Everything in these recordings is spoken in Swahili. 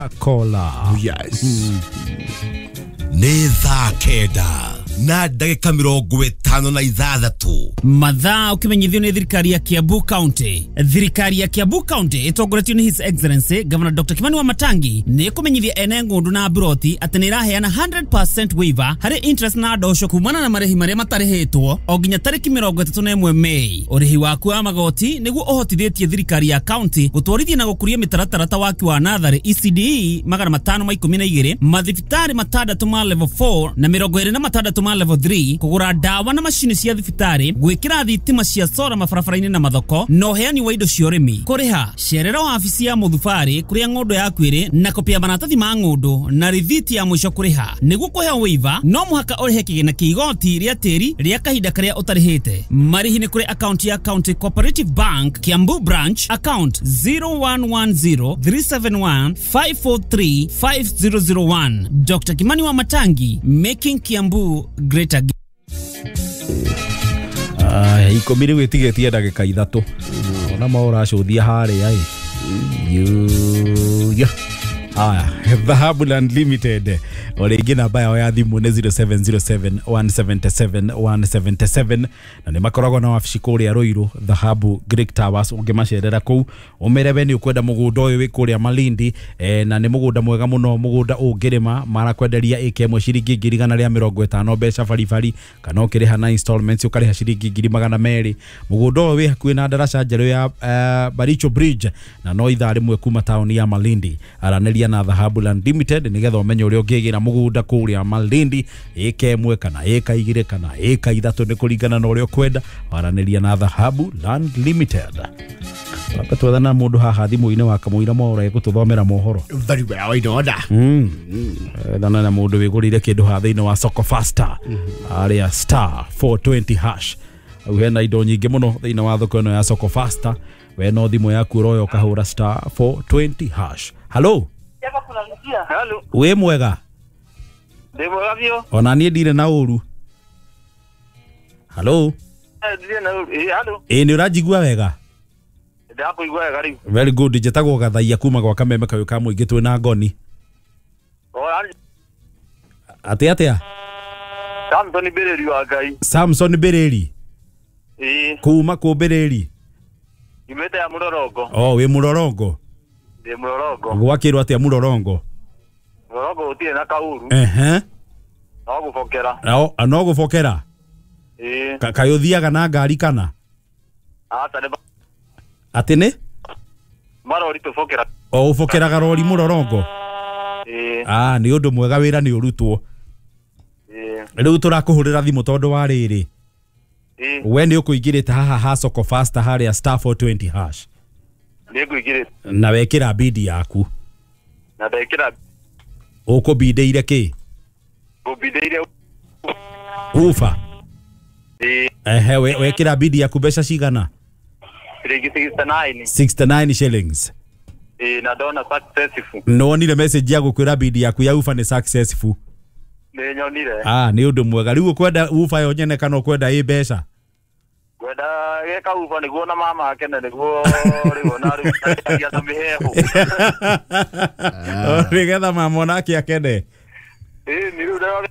Cola. Yes. Nĩ thaa kenda na ndagĩka 56 mathaa ukimenyithio ni thirikari ya Kiambu County. Thirikari ya Kiambu County itongoretio ni His Excellency Governor Dr. Kimani Wamatangi ni kumenyithia ene ngundu na broti ati ni iraheana 100% waiver hari interest na ndosho kumana na marehi maria matarĩhĩtwo o nginya tariki 31 Mei. Ũrĩhi waku wa magoti niguo ũhotithĩtie thirikari ya county gũtwarithia na gũkũria mĩtaratara ta waki wa natharĩ ECDE 512 mathibitari matandatu ma level 4 na 26 ma level 3 kugura dawa na mashini cia thibitari gwikira thitima cia solar mabarabara-inĩ na mathoko no heani wa indo cia ũrĩmi kuriha cerera wa afisi ya mũthubari kuria ng'ondo yaku ĩrĩ na kopia maratathi ma ng'ondo na rithiti ya mwisho kuriha niguo kuheo waiver no muhaka ũrĩhe kĩgĩna kĩa igoti rĩa tĩri rĩa kahinda karĩa ũtarĩhĩte. Marĩhi nĩ kũrĩ account ya County Cooperative Bank Kiambu branch account 01103715435001. Dr. Kimani Wamatangi, making Kiambu great again. Ikomire gwĩtigetie ndagĩka 3 ona maora acuthia harĩa Dhahabu Unlimited orĩngĩ namba yao ya thimũ nĩ 0707177177 na nĩ makoragwo na wabici kũrĩa Ruiru Dhahabu Great Towers ũngĩmacerera kũu ũmerebe nĩ ũkwenda mũgũnda ũyũ wĩ kũrĩa Malindi na nĩ mũgũnda mwega mũno mũgũnda ũngĩrĩma marakwenderia ĩka ĩmwe ciringi 150 mbeca baribari kana ũkĩrĩha na installments ũkarĩha ciringi 200 mũgũnda ũyũ wĩ hakuhĩ na ndaraca njerũ ya Baricho Bridge na no ithaa rĩmwe kuma taũni ya Malindi. Aranĩria na Dhahabu Unlimited nigetha ũmenye ũrĩa ũngĩgĩra mũgũnda kũrĩa Malindi ĩka ĩmwe kana ĩka igĩrĩ kana ĩka ithatũ nĩ kũringana na ũrĩa ũkwenda. Aranĩria na Dhahabu Unlimited. Papa twethana mũndũ haha thimũ-inĩ wa kamũira mora gũtũthomera mohoro. Very well, in order. Thana na mũndũ wĩgũrĩire kĩndũ ha thĩinĩ wa Soko Faster arĩa star 420 hash. Au hena indo nyingĩ mũno thĩinĩ wa thoko ĩno ya Soko Faster. We no thimũ yaku ũroyo kahũra star 420 hash. Hello. Hello. We mwega. Ndimwega biũ. Ona niĩ ndirĩ na ũru. Hello. Ndirĩ na ũru. Hello. Nĩ ũranjigua wega? Ndakũigua wega rĩu. Very good. Njĩtagwo Gathaia kuma gwa Kameme kayũ ka mũingĩ twĩ na ngoni. Atĩa? Samson Bereri wa Ngai. Samson Bereri. Kuma kũ Bereri? Imete ya Murorongo. Wĩ Murorongo. Ndĩ Murorongo. Gwakĩrwo atĩa Murorongo? Murorongo ũtirĩ na kaũru. No gũbokera. No gũbokera? Kaĩ ũthiaga na ngari kana? Atĩ nĩ? Marori tũbokera. Ũbokeraga rori Murorongo? Nĩ ũndũ mwega wĩra nĩ ũrutwo. Rĩu tũrakũhũrĩra thimũ tondũ wa rĩrĩ. We nĩ ũkũingĩrĩte haha ha Soko Faster harĩa star 420 hash. Nĩ ngũingĩrĩte. Na wekĩra bidi yaku. Na ndekĩra. Ũkũbindĩire kĩ? Ngũbindĩire ufa. Wekĩra bidi yaku mbeca cigana? 69 shillings. Na ndona successful. Nonire message ya gũkwĩra bidi yaku ya ufa nĩ successful. Nĩ nyonire. Nĩ ũndũ mwega. Rĩu ũkwenda ufa yo nyene kana ũkwenda mbeca? Kwenda geka ufa nĩguo na mama akene nĩguo rĩu na rĩu ta mĩhehu. Nĩgetha mama nake akene. Nĩ rĩu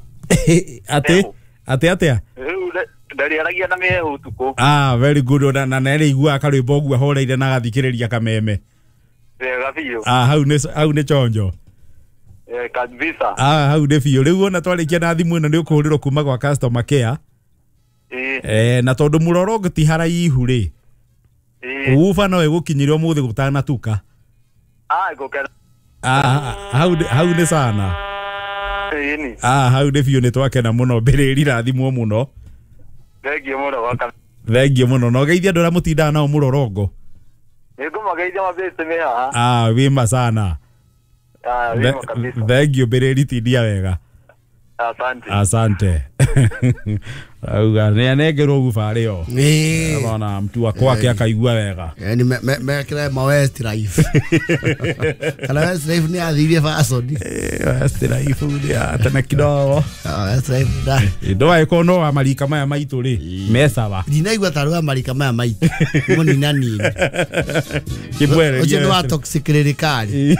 atĩa? Ndariaragia na mĩhehu tuko. Very good. Na nĩ igua karwĩmbo ũguo horeire na gathikĩrĩria Kameme. Wega biũ. Hau nĩ chonjo. Kabisa. Hau nĩ biũ. Rĩu ona twarĩkia na thimũ ĩno nĩ ũkũhũrĩrwo kuma gwa customer care. Na tondũ Murorongo ti haraihu rĩ. Ufa no ĩgũkinyĩre ũmũthĩ gũtanatuka. Ngũkena. Hau nĩ sana. Hau nĩ biũ nĩ twakena mũno Bereri rathimwo mũno. Thengiũ mũno gwaka. Thengiũ mũno. No geithia andũ arĩa mũtindaga nao Murorongo. Nĩngũmageithia mabĩte me haha. Wĩma sana. Wĩma kabisa. Thengiũ Bereri tindia wega. Asante. auga nä anengerwo gubarä o ona mtu wa kwake akaigua wega yani mekire ma Westlife kana Westlife ni athirie fashion Westlife ndia tena kidogo Westlife da ndo aikono wa marika maya maitu ri mesaba ndinaigua tarua marika maya maitu moni nani kibwere oje no toxic radical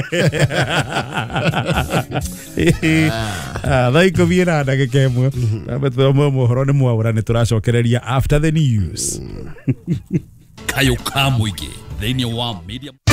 thaiko viera ndagika imwe amethomo mohoro ni mwaura ni turacokereria after the news Kayo Kamuige thĩinĩ wa media